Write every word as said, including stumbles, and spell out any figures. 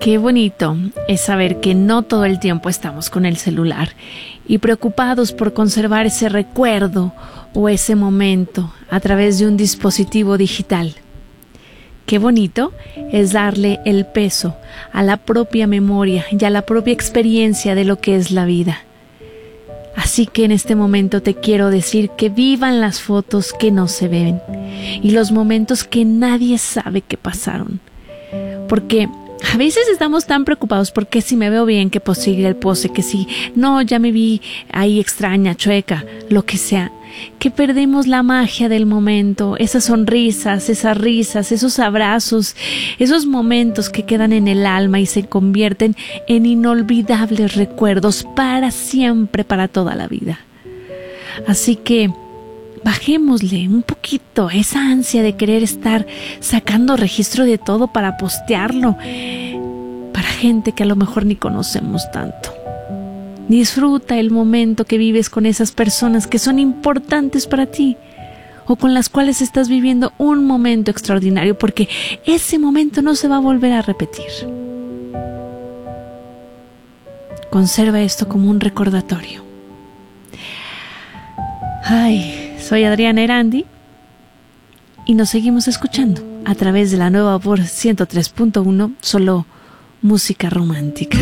Qué bonito es saber que no todo el tiempo estamos con el celular y preocupados por conservar ese recuerdo o ese momento a través de un dispositivo digital. Qué bonito es darle el peso a la propia memoria y a la propia experiencia de lo que es la vida. Así que en este momento te quiero decir que vivan las fotos que no se ven y los momentos que nadie sabe que pasaron. Porque a veces estamos tan preocupados porque si me veo bien, que posible el pose, que si no, ya me vi ahí extraña, chueca, lo que sea, que perdemos la magia del momento, esas sonrisas, esas risas, esos abrazos, esos momentos que quedan en el alma y se convierten en inolvidables recuerdos para siempre, para toda la vida. Así que bajémosle un poquito esa ansia de querer estar sacando registro de todo para postearlo para gente que a lo mejor ni conocemos tanto. Disfruta el momento que vives con esas personas que son importantes para ti o con las cuales estás viviendo un momento extraordinario, porque ese momento no se va a volver a repetir. Conserva esto como un recordatorio. Ay, soy Adriana Erandi y nos seguimos escuchando a través de la nueva voz ciento tres punto uno, solo música romántica.